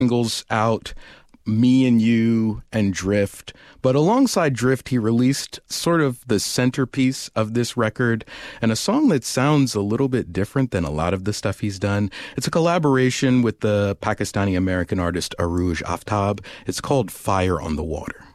singles out, Me and You and Drift. But alongside Drift, he released sort of the centerpiece of this record and a song that sounds a little bit different than a lot of the stuff he's done. It's a collaboration with the Pakistani-American artist Arooj Aftab. It's called Fire on the Water.